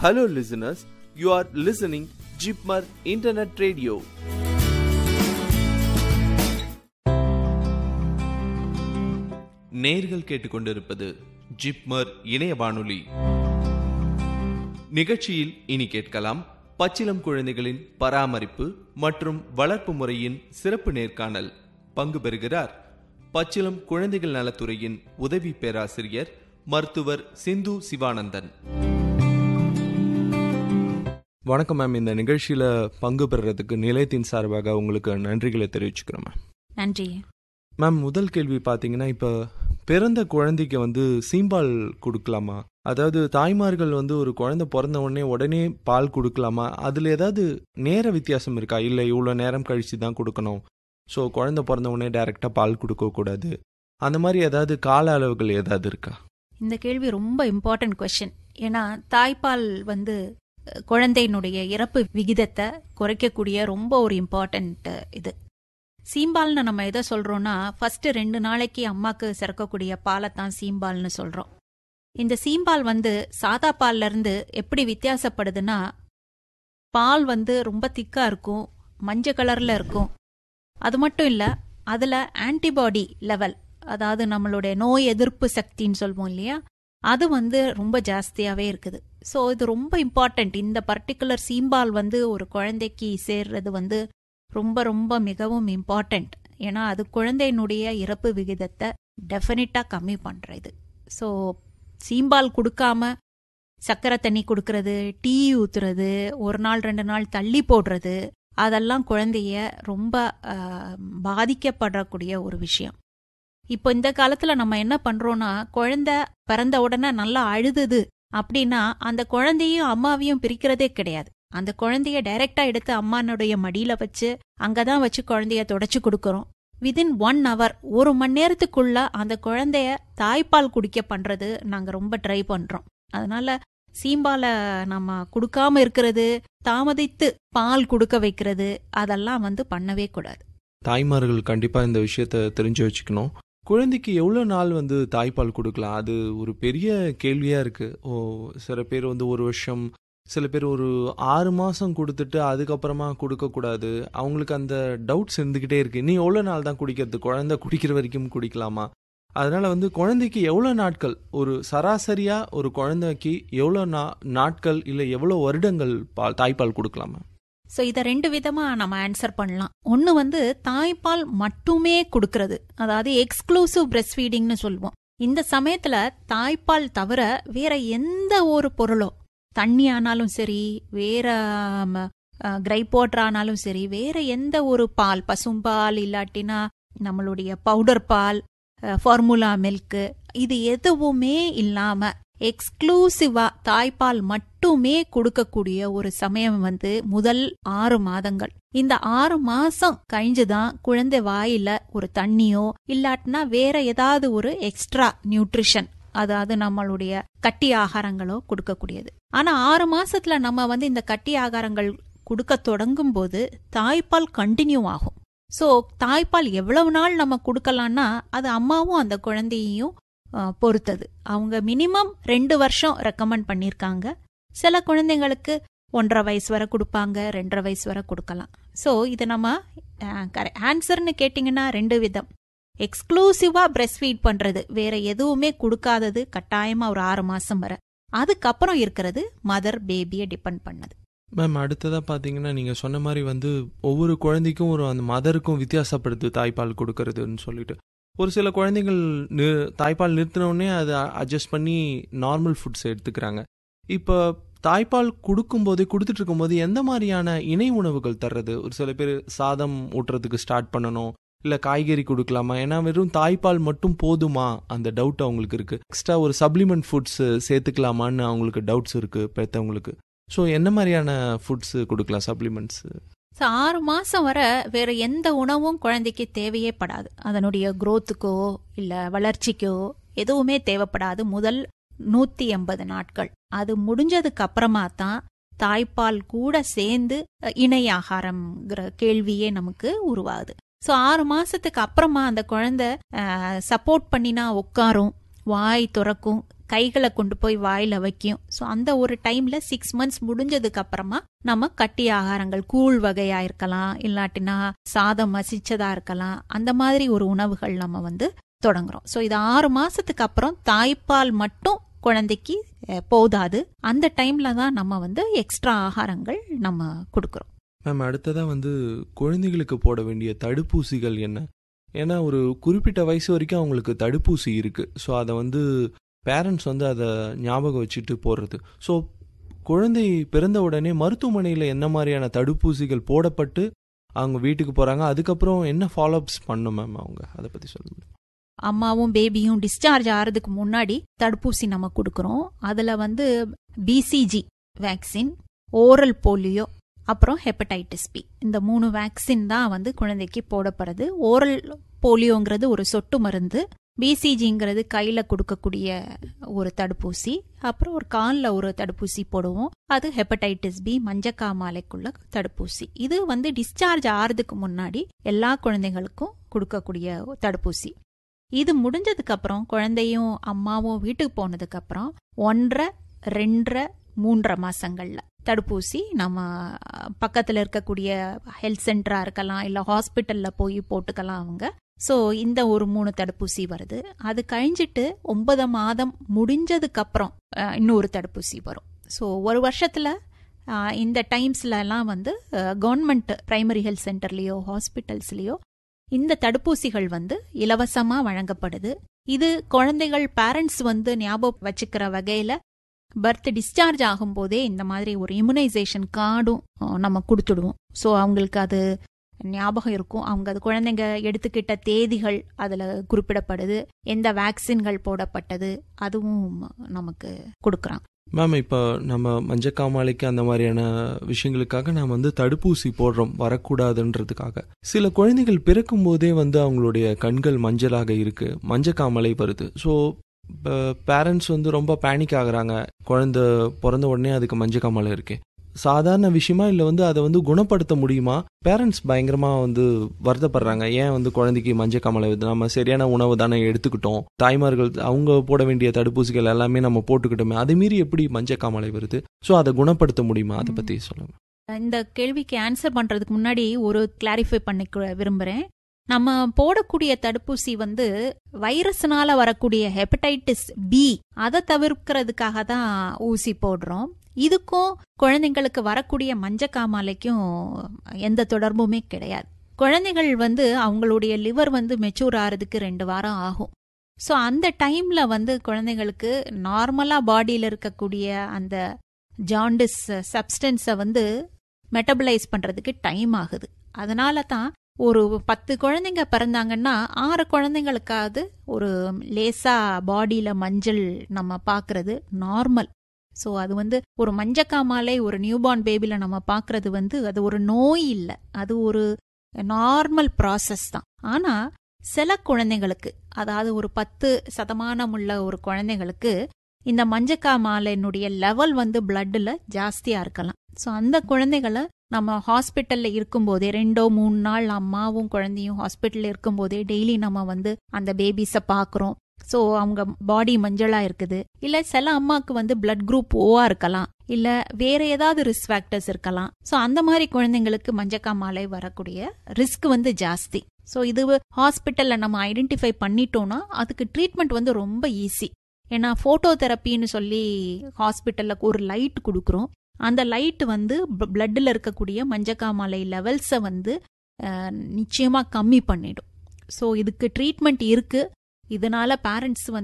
Hello listeners, you are listening Jeepmar Internet Radio. நேர்கள் கேட்டுக்கொண்டிருப்பது ஜிப்மர் இணைய வானொலி. நிகழ்ச்சியில் இனி கேட்கலாம் பச்சிளம் குழந்தைகளின் பராமரிப்பு மற்றும் வளர்ப்பு முறையின் சிறப்பு நேர்காணல். பங்கு பெறுகிறார் பச்சிளம் குழந்தைகள் நலத்துறையின் உதவி பேராசிரியர் மருத்துவர் சிந்து சிவானந்தன். வணக்கம் மேம். இந்த நிகழ்ச்சியில பங்கு பெறுறதுக்கு நிலையத்தின் சார்பாக உங்களுக்கு நன்றிகளை தெரிவிச்சுக்கிறோம் மேம். நன்றி மேம். முதல் கேள்வி பார்த்தீங்கன்னா, இப்போ பிறந்த குழந்தைக்கு சீம்பால் கொடுக்கலாமா? அதாவது தாய்மார்கள் ஒரு குழந்தை பிறந்த உடனே பால் கொடுக்கலாமா? அதில் ஏதாவது நேர வித்தியாசம் இருக்கா? இல்லை இவ்வளோ நேரம் கழித்து தான் கொடுக்கணும், ஸோ குழந்தை பிறந்த உடனே டைரெக்டாக பால் கொடுக்கக்கூடாது, அந்த மாதிரி ஏதாவது கால அளவுகள் ஏதாவது இருக்கா? இந்த கேள்வி ரொம்ப இம்பார்ட்டன்ட் கொஸ்டின். ஏன்னா தாய்ப்பால் குழந்தையினுடைய இறப்பு விகிதத்தை குறைக்கக்கூடிய ரொம்ப ஒரு இம்பார்ட்டன்ட் இது. சீம்பால்னு நம்ம எதை சொல்றோம்னா, ஃபர்ஸ்ட் 2 நாளைக்கு அம்மாக்கு சிறக்கக்கூடிய பாலைத்தான் சீம்பால்னு சொல்றோம். இந்த சீம்பால் சாதா பால்ல இருந்து எப்படி வித்தியாசப்படுதுன்னா, பால் ரொம்ப திக்கா இருக்கும், மஞ்சள் கலர்ல இருக்கும். அது மட்டும் இல்ல, அதுல ஆன்டிபாடி லெவல், அதாவது நம்மளுடைய நோய் எதிர்ப்பு சக்தின்னு சொல்வோம் இல்லையா, அது ரொம்ப ஜாஸ்தியாவே இருக்குது. ஸோ இது ரொம்ப இம்பார்ட்டன்ட். இந்த பர்டிகுலர் சீம்பால் ஒரு குழந்தைக்கு சேர்றது ரொம்ப ரொம்ப மிகவும் இம்பார்ட்டன்ட். ஏன்னா அது குழந்தையினுடைய இறப்பு விகிதத்தை டெஃபினட்டா கம்மி பண்றது. ஸோ சீம்பால் கொடுக்காம சக்கரை தண்ணி கொடுக்கறது, டீ ஊத்துறது, 1 நாள் 2 நாள் தள்ளி போடுறது, அதெல்லாம் குழந்தைய ரொம்ப பாதிக்கப்படக்கூடிய ஒரு விஷயம். இப்போ இந்த காலத்துல நம்ம என்ன பண்றோம்னா, குழந்தை பிறந்த உடனே நல்லா அழுதுது அப்படின்னா அந்த குழந்தையும் அம்மாவையும் பிரிக்கிறதே கிடையாது. அந்த குழந்தைய டைரக்டா எடுத்து அம்மானுடைய மடியில வச்சு அங்கதான் வச்சு குழந்தைய தொடச்சு கொடுக்கறோம். விதின் 1 hour, 1 மணி நேரத்துக்குள்ள அந்த குழந்தைய தாய்ப்பால் குடிக்க பண்றது நாங்க ரொம்ப ட்ரை பண்றோம். அதனால சீம்பால நம்ம கொடுக்காம இருக்கிறது, தாமதித்து பால் கொடுக்க வைக்கிறது, அதெல்லாம் பண்ணவே கூடாது. தாய்மார்கள் கண்டிப்பா இந்த விஷயத்த தெரிஞ்சு வச்சுக்கணும். குழந்தைக்கு எவ்வளோ நாள் தாய்ப்பால் கொடுக்கலாம்? அது ஒரு பெரிய கேள்வியா இருக்கு. சில பேர் 1 வருஷம், சில பேர் ஒரு 6 மாசம் கொடுத்துட்டு அதுக்கப்புறமா கொடுக்கக்கூடாது. அவங்களுக்கு அந்த டவுட்ஸ் இருந்துகிட்டே இருக்கு. நீ எவ்வளோ நாள் தான் குடிக்கிறது? குழந்தை குடிக்கிற வரைக்கும் குடிக்கலாமா? அதனால குழந்தைக்கு எவ்வளோ நாட்கள், ஒரு சராசரியா ஒரு குழந்தைக்கு எவ்வளோ நாட்கள் இல்லை எவ்வளோ வருடங்கள் தாய்ப்பால் கொடுக்கலாமா? ஸோ இதை 2 விதமா நம்ம ஆன்சர் பண்ணலாம். ஒன்று தாய்ப்பால் மட்டுமே கொடுக்கறது, அதாவது எக்ஸ்க்ளூசிவ் பிரஸ்ட் ஃபீடிங்னு சொல்லுவோம். இந்த சமயத்துல தாய்ப்பால் தவிர வேற எந்த ஒரு பொருளோ, தண்ணி ஆனாலும் சரி, வேற கிரைப் வாட்டர் ஆனாலும் சரி, வேற எந்த ஒரு பால், பசும்பால் இல்லாட்டினா நம்மளுடைய பவுடர் பால், ஃபார்முலா மில்க், இது எதுவுமே இல்லாம எக்ஸ்க்ளூசிவா தாய்ப்பால் மட்டுமே கொடுக்கக்கூடிய ஒரு சமயம் முதல் 6 மாதங்கள். இந்த 6 மாசம் கழிஞ்சுதான் குழந்தை வாயில ஒரு தண்ணியோ இல்லாட்டினா வேற ஏதாவது ஒரு எக்ஸ்ட்ரா நியூட்ரிஷன், அதாவது நம்மளுடைய கட்டி ஆகாரங்களோ கொடுக்கக்கூடியது. ஆனா 6 மாசத்துல நம்ம இந்த கட்டி ஆகாரங்கள் கொடுக்க தொடங்கும் போது தாய்ப்பால் கண்டினியூ ஆகும். சோ தாய்ப்பால் எவ்வளவு நாள் நம்ம கொடுக்கலாம்னா அது அம்மாவும் அந்த குழந்தையையும் பொறுத்தது. அவங்க மினிமம் 2 வருஷம் ரெக்கமெண்ட் பண்ணிருக்காங்க. சில குழந்தைங்களுக்கு 1.5 வயசு வரை கொடுப்பாங்க, 2.5 வயசு வரை கொடுக்கலாம். சோ இது நம்ம ஆன்சர்னு கேட்டீங்கன்னா 2 விதம். எக்ஸ்க்ளூசிவா பிரஸ்ட் ஃபீட் பண்றது, வேற எதுவுமே கொடுக்காதது கட்டாயமா ஒரு 6 மாசம் வரை. அதுக்கப்புறம் இருக்கிறது மதர் பேபியை டிபெண்ட் பண்ணது. மேம், அடுத்ததா பாத்தீங்கன்னா நீங்க சொன்ன மாதிரி ஒவ்வொரு குழந்தைக்கும் அந்த மதருக்கும் வித்தியாசப்படுது தாய்ப்பால் கொடுக்கறதுன்னு சொல்லிட்டு. ஒரு சில குழந்தைகள் தாய்ப்பால் நிறுத்தினோடனே அதை அட்ஜஸ்ட் பண்ணி நார்மல் ஃபுட்ஸ் எடுத்துக்கிறாங்க. இப்போ தாய்ப்பால் கொடுத்துட்டு இருக்கும்போது எந்த மாதிரியான இணை உணவுகள் தர்றது? ஒரு சில பேர் சாதம் ஊட்டுறதுக்கு ஸ்டார்ட் பண்ணணும், இல்லை காய்கறி கொடுக்கலாமா? ஏன்னா வெறும் தாய்ப்பால் மட்டும் போதுமா, அந்த டவுட் அவங்களுக்கு இருக்கு. எக்ஸ்ட்ரா ஒரு சப்ளிமெண்ட் ஃபுட்ஸ் சேர்த்துக்கலாமான்னு அவங்களுக்கு டவுட்ஸ் இருக்கு பெற்றவங்களுக்கு. ஸோ என்ன மாதிரியான ஃபுட்ஸ் கொடுக்கலாம், சப்ளிமெண்ட்ஸ்? 6 மாசம் வரை வேற எந்த உணவும் குழந்தைக்கு தேவையே படாது. அதனுடைய குரோத்துக்கோ இல்ல வளர்ச்சிக்கோ எதுவுமே தேவைப்படாது முதல் 180 நாட்கள். அது முடிஞ்சதுக்கு அப்புறமா தான் தாய்ப்பால் கூட சேர்ந்து இணை ஆகாரம்ங்கிற கேள்வியே நமக்கு உருவாகுது. ஸோ 6 மாசத்துக்கு அப்புறமா அந்த குழந்தை சப்போர்ட் பண்ணினா உட்காரும், வாய் துறக்கும், கைகளை கொண்டு போய் வாயில வைக்கும். ஸோ அந்த ஒரு டைம்ல 6 months முடிஞ்சதுக்கு அப்புறமா நம்ம கட்டி ஆகாரங்கள் கூழ் வகையா இருக்கலாம், இல்லாட்டினா சாதம் மசிச்சதா இருக்கலாம், அந்த மாதிரி ஒரு உணவுகள் நம்ம வந்து தொடங்குறோம். ஸோ இது 6 மாசத்துக்கு அப்புறம் தாய்ப்பால் மட்டும் குழந்தைக்கு போதாது. அந்த டைம்ல தான் நம்ம வந்து எக்ஸ்ட்ரா ஆகாரங்கள் நம்ம கொடுக்குறோம். மேம், அடுத்ததாக வந்து குழந்தைகளுக்கு போட வேண்டிய தடுப்பூசிகள் என்ன? ஏன்னா ஒரு குறிப்பிட்ட வயசு வரைக்கும் அவங்களுக்கு தடுப்பூசி இருக்குது. ஸோ அதை வந்து பேரண்ட்ஸ் வந்து அதை ஞாபகம் வச்சுட்டு போடுறது. ஸோ குழந்தை பிறந்த உடனே மருத்துவமனையில் என்ன மாதிரியான தடுப்பூசிகள் போடப்பட்டு அவங்க வீட்டுக்கு போகிறாங்க, அதுக்கப்புறம் என்ன ஃபாலோஅப்ஸ் பண்ணும் மேம் அவங்க, அதை பற்றி சொல்லுங்கள். அம்மாவும் பேபியும் டிஸ்சார்ஜ் ஆகிறதுக்கு முன்னாடி தடுப்பூசி நம்ம கொடுக்குறோம். அதில் வந்து BCG வேக்சின், ஓரல் போலியோ, அப்புறம் ஹெப்படைட்டிஸ் பி, இந்த 3 வேக்சின் தான் வந்து குழந்தைக்கு போடப்படுறது. ஓரல் போலியோங்கிறது ஒரு சொட்டு மருந்து, BCGங்கிறது கையில் கொடுக்கக்கூடிய ஒரு தடுப்பூசி, அப்புறம் ஒரு காலில் ஒரு தடுப்பூசி போடுவோம். அது ஹெப்படைட்டிஸ் பி, மஞ்சக்காமாலைக்குள்ள தடுப்பூசி. இது வந்து டிஸ்சார்ஜ் ஆகிறதுக்கு முன்னாடி எல்லா குழந்தைகளுக்கும் கொடுக்கக்கூடிய தடுப்பூசி. இது முடிஞ்சதுக்கு அப்புறம் குழந்தையும் அம்மாவும் வீட்டுக்கு போனதுக்கு அப்புறம் 1.5, 2.5, 3 மாசங்கள்ல தடுப்பூசி நம்ம பக்கத்துல இருக்கக்கூடிய ஹெல்த் சென்டரா இருக்கலாம், இல்ல ஹாஸ்பிட்டல்ல போய் போட்டுக்கலாம் அவங்க. ஸோ இந்த ஒரு 3 தடுப்பூசி வருது. அது கழிஞ்சிட்டு 9 மாதம் முடிஞ்சதுக்கு அப்புறம் இன்னொரு தடுப்பூசி வரும். ஸோ ஒரு வருஷத்துல இந்த டைம்ஸ்ல எல்லாம் வந்து கவர்மெண்ட் பிரைமரி ஹெல்த் சென்டர்லயோ ஹாஸ்பிட்டல்ஸ்லயோ இந்த தடுப்பூசிகள் வந்து இலவசமா வழங்கப்படுது. இது குழந்தைகள் பேரண்ட்ஸ் வந்து ஞாபகம் வச்சுக்கிற வகையில பர்த் டிஸ்சார்ஜ் ஆகும் போதே இந்த மாதிரி ஒரு இம்யூனைசேஷன் கார்டும் நம்ம கொடுத்துடுவோம். ஸோ அவங்களுக்கு அது ஞாபகம் இருக்கும். அவங்க அது குழந்தைங்க எடுத்துக்கிட்ட தேதிகள் அதில் குறிப்பிடப்படுது, எந்த வேக்சின்கள் போடப்பட்டது அதுவும் நமக்கு கொடுக்குறாங்க. மேம், இப்போ நம்ம மஞ்சக்காமாலைக்கு அந்த மாதிரியான விஷயங்களுக்காக நாம் வந்து தடுப்பூசி போடுறோம் வரக்கூடாதுன்றதுக்காக. சில குழந்தைகள் பிறக்கும் போதே வந்து அவங்களுடைய கண்கள் மஞ்சளாக இருக்கு, மஞ்சக்காமலை வருது. ஸோ பேரண்ட்ஸ் வந்து ரொம்ப பேனிக் ஆகுறாங்க, குழந்தை பிறந்த உடனே அதுக்கு மஞ்சக்காமலை இருக்கு. சாதாரண விஷயமா இல்லை வந்து அதை வந்து குணப்படுத்த முடியுமா? பேரண்ட்ஸ் பயங்கரமாக வந்து வருத்தப்படுறாங்க, ஏன் வந்து குழந்தைக்கு மஞ்சக்காமலை வருது, நம்ம சரியான உணவு தானே எடுத்துக்கிட்டோம், தாய்மார்கள் அவங்க போட வேண்டிய தடுப்பூசிகள் எல்லாமே நம்ம போட்டுக்கிட்டோமே, அதை மீறி எப்படி மஞ்சக்காமலை வருது? ஸோ அதை குணப்படுத்த முடியுமா? அதை பற்றி சொல்லுங்க. இந்த கேள்விக்கு ஆன்சர் பண்றதுக்கு முன்னாடி ஒரு கிளாரிஃபை பண்ணிக்க விரும்புறேன். நம்ம போடக்கூடிய தடுப்பூசி வந்து வைரஸ்னால வரக்கூடிய ஹெப்படைட்டிஸ் பி அதை தவிர்க்கிறதுக்காக தான் ஊசி போடுறோம். இதுக்கும் குழந்தைங்களுக்கு வரக்கூடிய மஞ்சக்காமாலைக்கும் எந்த தொடர்புமே கிடையாது. குழந்தைகள் வந்து அவங்களுடைய லிவர் வந்து மெச்சூர் ஆகிறதுக்கு 2 வாரம் ஆகும். ஸோ அந்த டைம்ல வந்து குழந்தைங்களுக்கு நார்மலா பாடியில் இருக்கக்கூடிய அந்த ஜாண்டிஸ் சப்ஸ்டன்ஸை வந்து மெட்டபலைஸ் பண்றதுக்கு டைம் ஆகுது. அதனால தான் ஒரு 10 குழந்தைங்க பிறந்தாங்கன்னா 6 குழந்தைங்களுக்காவது ஒரு லேசா பாடியில மஞ்சள் நம்ம பார்க்கறது நார்மல். ஸோ அது வந்து ஒரு மஞ்சக்காமாலை ஒரு நியூபார்ன் பேபில நம்ம பார்க்கறது வந்து அது ஒரு நோய் இல்லை, அது ஒரு நார்மல் ப்ராசஸ் தான். ஆனா சில குழந்தைங்களுக்கு, அதாவது ஒரு 10% உள்ள ஒரு குழந்தைங்களுக்கு இந்த மஞ்சக்காமாலையினுடைய லெவல் வந்து பிளட்ல ஜாஸ்தியா இருக்கலாம். ஸோ அந்த குழந்தைகளை நம்ம ஹாஸ்பிட்டல்ல இருக்கும்போதே 2-3 நாள் அம்மாவும் குழந்தையும் ஹாஸ்பிட்டல்ல இருக்கும்போதே டெய்லி நம்ம வந்து அந்த பேபிஸை பார்க்குறோம். ஸோ அவங்க பாடி மஞ்சளா இருக்குது, இல்ல சில அம்மாவுக்கு வந்து பிளட் குரூப் ஓவா இருக்கலாம், இல்ல வேற ஏதாவது ரிஸ்க் ஃபேக்டர்ஸ் இருக்கலாம். ஸோ அந்த மாதிரி குழந்தைங்களுக்கு மஞ்சக்காமாலை வரக்கூடிய ரிஸ்க் வந்து ஜாஸ்தி. ஸோ இது ஹாஸ்பிட்டல்ல நம்ம ஐடென்டிஃபை பண்ணிட்டோம்னா அதுக்கு ட்ரீட்மெண்ட் வந்து ரொம்ப ஈஸி. ஏன்னா போட்டோ தெரப்பின்னு சொல்லி ஹாஸ்பிட்டல்ல ஒரு லைட் கொடுக்குறோம். அந்த லைட் வந்து பிளட்ல இருக்கக்கூடிய மஞ்சக்காமாலை லெவல்ஸை வந்து நிச்சயமா கம்மி பண்ணிடும். ஸோ இதுக்கு ட்ரீட்மெண்ட் இருக்கு. இதனால பேரண்ட்ஸ் வந்து